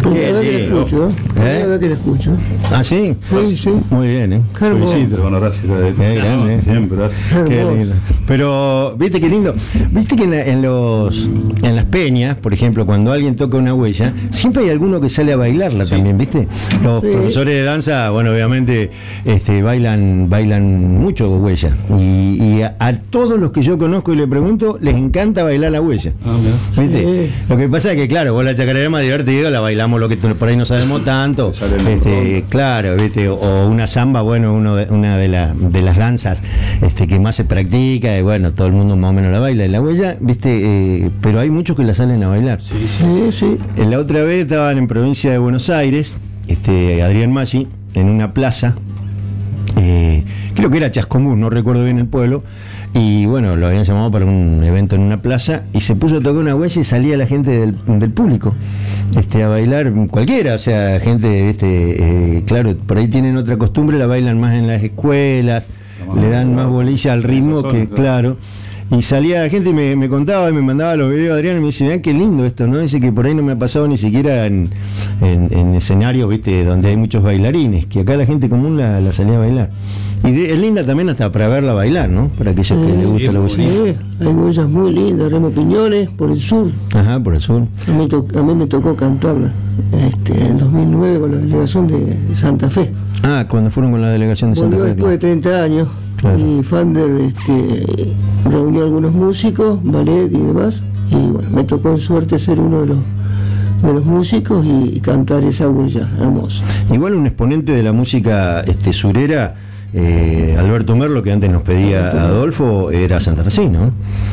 La verdad que la escucho, la verdad que la escucho. ¿Ah, sí? Sí. Muy bien, Felicito. Bueno, gracias. Grande. Siempre, gracias. Qué lindo. Pero, viste qué lindo. Viste que en las peñas, por ejemplo, cuando alguien toca una huella, siempre hay alguno que sale a bailarla también, ¿viste? Los profesores de danza, bueno, obviamente, bailan mucho huella. Y a todos los que yo conozco y le pregunto, les encanta bailar la huella. ¿Viste? Sí. Lo que pasa es que, claro, vos la chacarera es más divertido, la bailamos lo que por ahí no sabemos tanto. Claro, ¿viste? O una samba, bueno, una de las danzas que más se practica, y bueno, todo el mundo más o menos la baila. Y la huella, ¿viste? Pero hay muchos que la salen a bailar. Sí. La otra vez estaban en provincia de Buenos Aires, Adrián Maggi, en una plaza, creo que era Chascomús, no recuerdo bien el pueblo, y bueno, lo habían llamado para un evento en una plaza, y se puso a tocar una huella y salía la gente del público a bailar, cualquiera, o sea, gente, claro, por ahí tienen otra costumbre, la bailan más en las escuelas, le dan más bolilla al ritmo que, claro. Y salía la gente y me contaba y me mandaba los videos, Adrián, y me dice, mirá qué lindo esto, ¿no? Dice que por ahí no me ha pasado ni siquiera en escenarios, ¿viste? Donde hay muchos bailarines, que acá la gente común la salía a bailar. Y es linda también hasta para verla bailar, ¿no? Para aquellos que les gusta la huella. Sí, hay huellas muy lindas, Remo Piñones, por el sur. Ajá, por el sur. A mí me tocó cantarla en 2009 con la delegación de Santa Fe. Ah, cuando fueron con la delegación de Santa Volvió Fe. después de 30 años. Claro. Y Fander reunió a algunos músicos, ballet y demás. Y bueno, me tocó en suerte ser uno de los músicos y cantar esa huella hermosa. Igual un exponente de la música surera, Alberto Merlo, que antes nos pedía Adolfo, era santafesino,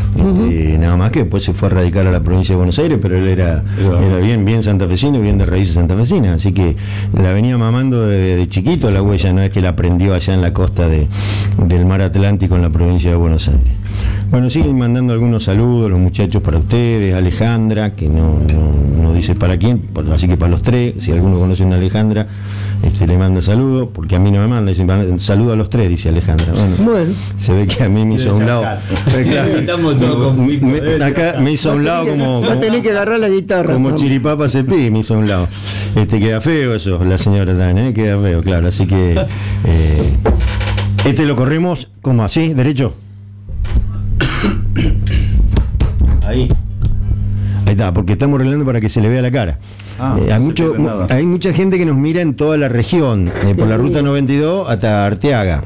nada más que después se fue a radicar a la provincia de Buenos Aires, pero él era bien santafesino, bien de raíces santafesinas, así que la venía mamando de chiquito la huella, no es que la aprendió allá en la costa del mar Atlántico en la provincia de Buenos Aires. Bueno, siguen mandando algunos saludos los muchachos para ustedes, Alejandra, que no dice para quién, así que para los tres, si alguno conoce a una Alejandra, le manda saludos, porque a mí no me manda, dice saludo a los tres, dice Alejandra. Bueno, se ve que a mí me hizo a un lado. Acá me hizo a un lado como. Va a tener que agarrar la guitarra. Como Chiripapa Cepí, me hizo a un lado. Queda feo eso, la señora también, queda feo, claro. Así que lo corremos como así, derecho. Ahí está, porque estamos arreglando para que se le vea la cara. Hay mucha gente que nos mira en toda la región, por la ruta 92 hasta Arteaga.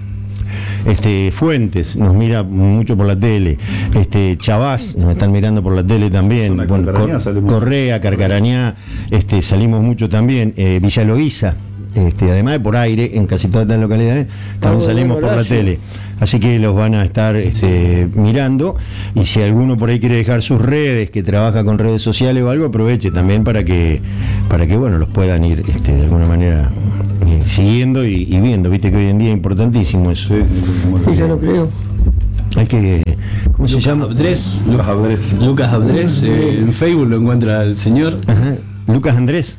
Fuentes nos mira mucho por la tele, Chavás nos están mirando por la tele también, Correa, Carcarañá, salimos mucho también, Villa Loíza, además de por aire en casi todas las localidades también salimos por la tele, así que los van a estar mirando, y si alguno por ahí quiere dejar sus redes, que trabaja con redes sociales o algo, aproveche también para que bueno, los puedan ir de alguna manera siguiendo y viendo, viste que hoy en día es importantísimo eso. Sí, ya lo creo. Hay que, ¿cómo se llama? Lucas Abdrés, en Facebook lo encuentra el señor. Ajá. Lucas Andrés.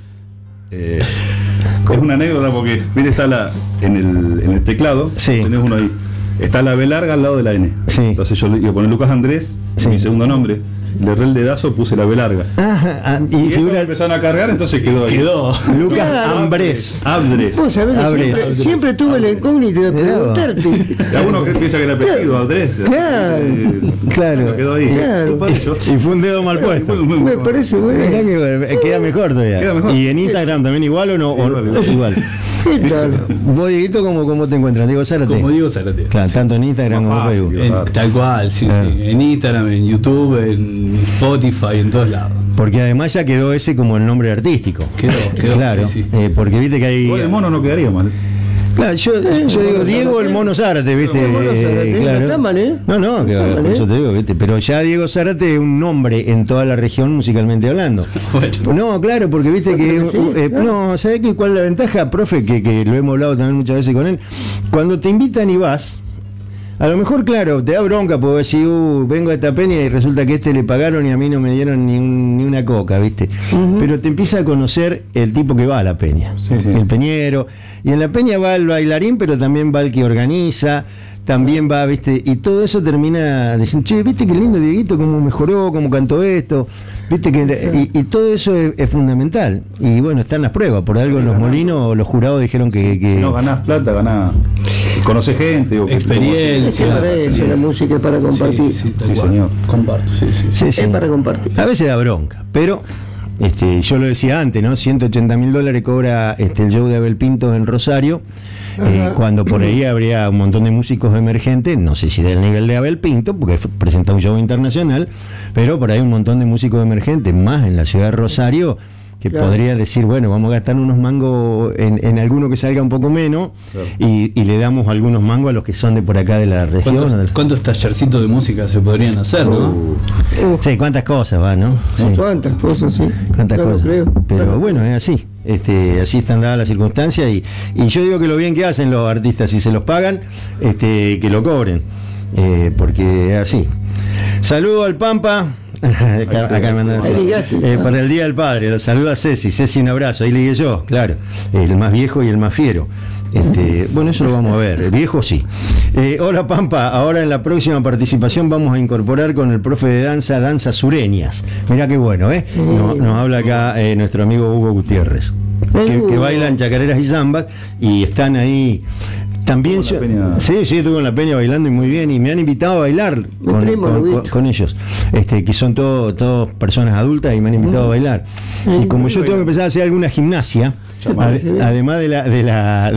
Es una anécdota porque, viste, está en el teclado, tenés uno ahí, está la B larga al lado de la N. Entonces yo le iba a poner Lucas Andrés, mi segundo nombre, le erré el dedazo, puse la B larga. Y figura, empezaron a cargar, entonces quedó ahí. Lucas Ambrés. Abdrés. Vos sabés que siempre tuve la incógnita de preguntarte. Alguno que piensa que era apellido, Abdrés. Claro. Quedó ahí. Y fue un dedo mal puesto. Me parece muy bien. Queda mejor todavía. ¿Y en Instagram también igual o no? Igual. Vos, Dieguito, ¿cómo te encuentras? Diego Zárate. Como Diego Zárate. Claro, tanto en Instagram como en Facebook. Tal cual, sí. En Instagram, en YouTube, en Spotify, en todos lados. Porque además ya quedó ese como el nombre artístico. Quedó. Claro, sí. Porque viste que hay. Igual el mono no quedaría mal. Claro, yo digo Diego el Mono Zárate, ¿viste? Claro. No está mal, ¿eh? No, por eso te digo, ¿viste? Pero ya Diego Zárate es un nombre en toda la región musicalmente hablando. Bueno. No, claro, porque viste que... no, ¿sabés cuál es la ventaja, profe? Que lo hemos hablado también muchas veces con él. Cuando te invitan y vas, a lo mejor, claro, te da bronca, porque decís, vengo a esta peña y resulta que le pagaron y a mí no me dieron ni una coca, ¿viste? Pero te empieza a conocer el tipo que va a la peña, el peñero, y en la peña va el bailarín, pero también va el que organiza, también va, ¿viste? Y todo eso termina diciendo, che, ¿viste qué lindo Dieguito, cómo mejoró, cómo cantó esto? Viste que y todo eso es fundamental. Y bueno, están las pruebas. Por algo en los molinos los jurados dijeron que si no ganás plata, ganás, conoces gente, o experiencia. La música es para compartir. Sí, señor. Comparto, sí. Es para compartir. A veces da bronca, pero yo lo decía antes, ¿no? $180.000 cobra el show de Abel Pintos en Rosario, cuando por ahí habría un montón de músicos emergentes, no sé si del nivel de Abel Pinto, porque presenta un show internacional, pero por ahí un montón de músicos emergentes, más en la ciudad de Rosario, que podría decir, bueno, vamos a gastar unos mangos en alguno que salga un poco menos, y le damos algunos mangos a los que son de por acá de la región. ¿Cuántos tallercitos de música se podrían hacer, no? Sí, cuántas cosas va, ¿no? Sí. Cuántas cosas, sí. Cuántas cosas. Creo. Pero bueno, es así. Así están dadas las circunstancias, y yo digo que lo bien que hacen los artistas, si se los pagan, que lo cobren, porque es así. Saludo al Pampa. Acá me mandan para el Día del Padre, lo saluda a Ceci, un abrazo, ahí ligué yo, claro, el más viejo y el más fiero. Bueno, eso lo vamos a ver, el viejo sí. Hola Pampa, ahora en la próxima participación vamos a incorporar con el profe de danzas sureñas. Mirá qué bueno, nos habla acá nuestro amigo Hugo Gutiérrez, que bailan chacareras y zambas, y están ahí. También sí, estuve en la Peña bailando y muy bien, y me han invitado a bailar con ellos, que son todos personas adultas, y me han invitado a bailar. Y como yo tengo que empezar a hacer alguna gimnasia, además de la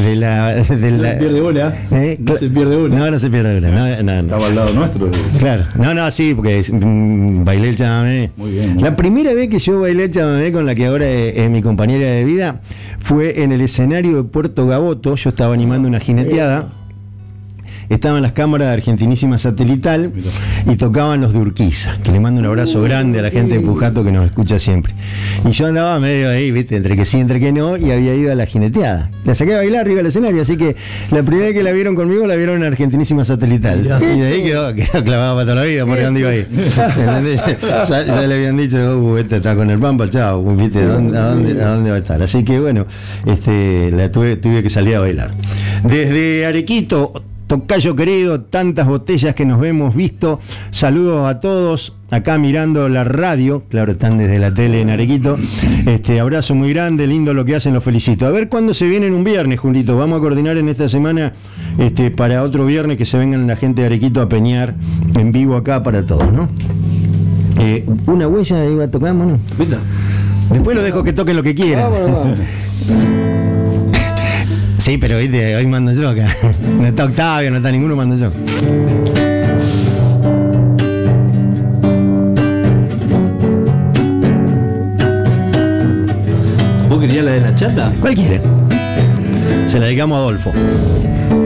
no pierde bola. No se pierde bola. No se pierde bola. No. Estaba al lado nuestro. Claro. Sí, porque bailé el chamamé. Muy bien. La primera vez que yo bailé el chamamé con la que ahora es mi compañera de vida fue en el escenario de Puerto Gaboto. Yo estaba animando una jineteada. Estaban las cámaras de Argentinísima Satelital y tocaban los de Urquiza, que le mando un abrazo grande a la gente de Pujato que nos escucha siempre. Y yo andaba medio ahí, viste, entre que sí, entre que no, y había ido a la jineteada. La saqué a bailar arriba del escenario, así que la primera vez que la vieron conmigo la vieron en Argentinísima Satelital. Y de ahí quedó clavada para toda la vida, por dónde iba a ir. Ya le habían dicho, este está con el Pampa, chao, viste, ¿a dónde va a estar? Así que bueno, la tuve que salir a bailar. Desde Arequito, tocayo querido, tantas botellas que nos hemos visto, saludos a todos, acá mirando la radio, claro, están desde la tele en Arequito, abrazo muy grande, lindo lo que hacen, los felicito. A ver cuándo se vienen un viernes, Julito, vamos a coordinar en esta semana, para otro viernes que se vengan la gente de Arequito a peñar en vivo acá para todos, ¿no? Una huella iba a tocar, mano. Después lo dejo que toquen lo que quieran. Sí, pero viste, hoy mando yo acá. No está Octavio, no está ninguno, mando yo. ¿Vos querías la de la chata? Cualquiera. Se la dedicamos a Adolfo.